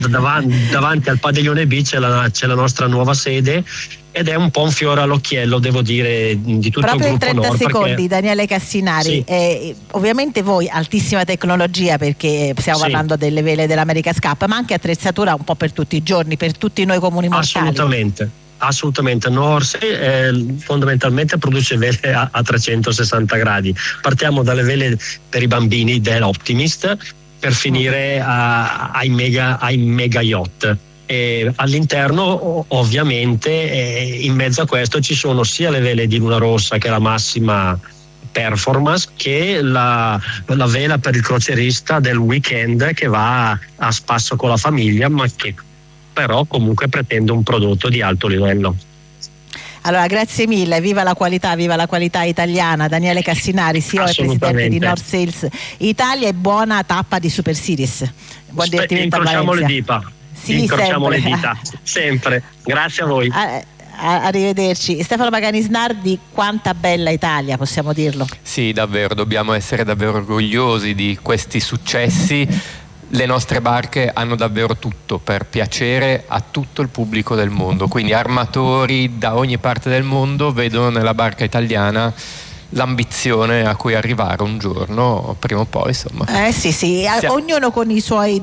davanti al Padiglione B c'è la nostra nuova sede, ed è un po' un fiore all'occhiello, devo dire, di tutto proprio il gruppo in 30 Nord, secondi, perché... Daniele Cassinari, Sì. ovviamente voi altissima tecnologia, perché stiamo Sì. parlando delle vele dell'America's Cup, ma anche attrezzatura un po' per tutti i giorni, per tutti noi comuni mortali. Assolutamente. Norsey fondamentalmente produce vele a 360 gradi. Partiamo dalle vele per i bambini dell'Optimist per finire ai mega yacht. E all'interno, ovviamente, in mezzo a questo ci sono sia le vele di Luna Rossa, che è la massima performance, che la vela per il crocierista del weekend, che va a spasso con la famiglia, ma che però comunque pretende un prodotto di alto livello. Allora, grazie mille, viva la qualità italiana. Daniele Cassinari, CEO e presidente di North Sails Italia, e buona tappa di Super Series. Buon divertimento a Valencia. Incrociamo le dita. Sì, incrociamo le dita, sempre. Grazie a voi. Arrivederci. Stefano Pagani Snardi, quanta bella Italia, possiamo dirlo? Sì, davvero, dobbiamo essere davvero orgogliosi di questi successi. Le nostre barche hanno davvero tutto per piacere a tutto il pubblico del mondo, quindi armatori da ogni parte del mondo vedono nella barca italiana l'ambizione a cui arrivare un giorno, prima o poi, insomma. Sì, ognuno con i suoi,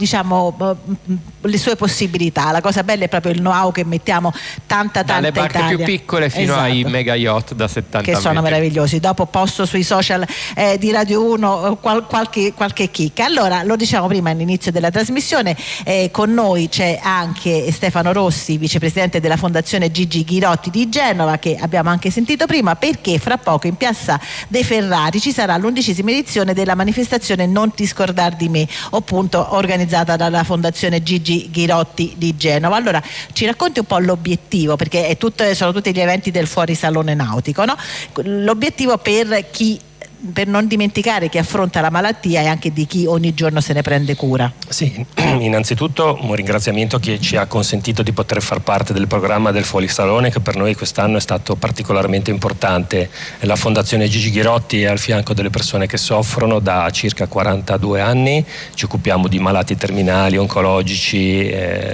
le sue possibilità. La cosa bella è proprio il know-how che mettiamo tanta dalle barche Italia. più piccole fino ai mega yacht da 70 che metri. Sono meravigliosi. Dopo posto sui social di Radio 1 qualche chicca. Allora, lo diciamo prima all'inizio della trasmissione, con noi c'è anche Stefano Rossi, vicepresidente della Fondazione Gigi Ghirotti di Genova, che abbiamo anche sentito prima, perché fra poco in Piazza dei Ferrari ci sarà l'11ª edizione della manifestazione Non ti scordar di me, appunto organizzata dalla Fondazione Gigi Ghirotti di Genova. Allora, ci racconti un po' l'obiettivo, perché sono tutti gli eventi del fuorisalone nautico, no? L'obiettivo per non dimenticare chi affronta la malattia e anche di chi ogni giorno se ne prende cura. Sì, innanzitutto un ringraziamento a chi ci ha consentito di poter far parte del programma del Fuorisalone, che per noi quest'anno è stato particolarmente importante. La Fondazione Gigi Ghirotti è al fianco delle persone che soffrono da circa 42 anni, ci occupiamo di malati terminali, oncologici,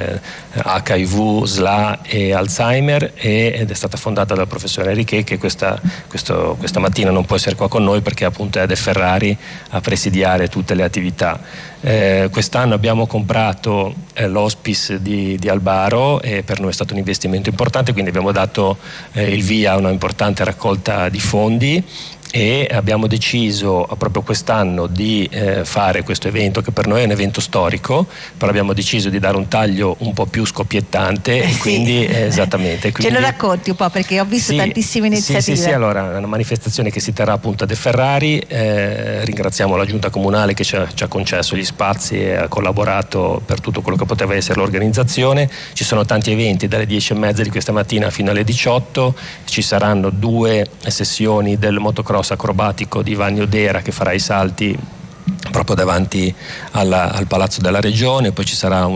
HIV, SLA e Alzheimer, ed è stata fondata dal professore Richet, che questa mattina non può essere qua con noi perché appunto è a De Ferrari a presidiare tutte le attività. Quest'anno abbiamo comprato l'hospice di Albaro, e per noi è stato un investimento importante, quindi abbiamo dato il via a una importante raccolta di fondi, e abbiamo deciso proprio quest'anno di fare questo evento, che per noi è un evento storico, però abbiamo deciso di dare un taglio un po' più scoppiettante, e quindi esattamente. Quindi, ce lo racconti un po', perché ho visto tantissime iniziative. Sì, allora è una manifestazione che si terrà appunto a De Ferrari. Ringraziamo la Giunta Comunale che ci ha concesso gli spazi e ha collaborato per tutto quello che poteva essere l'organizzazione. Ci sono tanti eventi dalle 10:30 di questa mattina fino alle 18. Ci saranno 2 sessioni del motocross acrobatico di Vanni Odera, che farà i salti proprio davanti al Palazzo della Regione. Poi ci sarà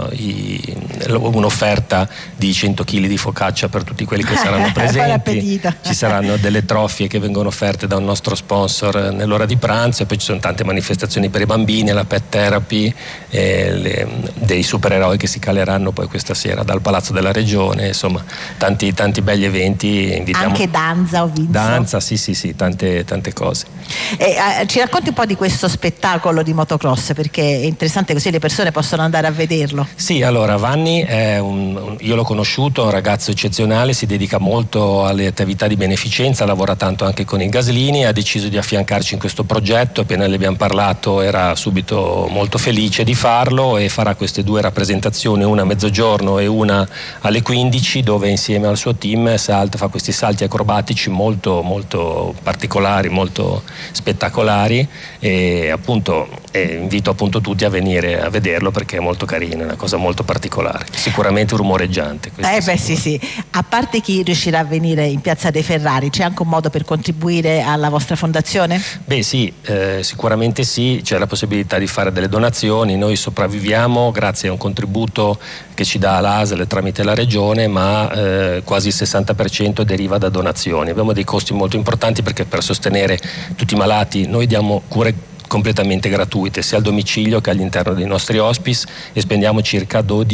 un'offerta di 100 kg di focaccia per tutti quelli che saranno presenti. Ci saranno delle trofie che vengono offerte da un nostro sponsor nell'ora di pranzo, e poi ci sono tante manifestazioni per i bambini, la pet therapy, dei supereroi che si caleranno poi questa sera dal Palazzo della Regione, insomma tanti begli eventi. Invitiamo anche danza, ho visto. Danza, sì, tante cose. Ci racconti un po' di questo spettacolo di motocross, perché è interessante, così le persone possono andare a vederlo. Sì, allora Vanni è io l'ho conosciuto, è un ragazzo eccezionale, si dedica molto alle attività di beneficenza, lavora tanto anche con i Gaslini, ha deciso di affiancarci in questo progetto. Appena le abbiamo parlato era subito molto felice di farlo, e farà queste 2 rappresentazioni, una a mezzogiorno e una alle 15, dove insieme al suo team fa questi salti acrobatici molto, molto particolari, molto spettacolari, e appunto invito appunto tutti a venire a vederlo, perché è molto carino, è una cosa molto particolare, sicuramente rumoreggiante. Sì. A parte chi riuscirà a venire in Piazza dei Ferrari, c'è anche un modo per contribuire alla vostra fondazione? Sicuramente sì, c'è la possibilità di fare delle donazioni. Noi sopravviviamo grazie a un contributo che ci dà l'ASL tramite la Regione, ma quasi il 60% deriva da donazioni. Abbiamo dei costi molto importanti, perché per sostenere tutti i malati noi diamo cure completamente gratuite sia al domicilio che all'interno dei nostri hospice, e spendiamo circa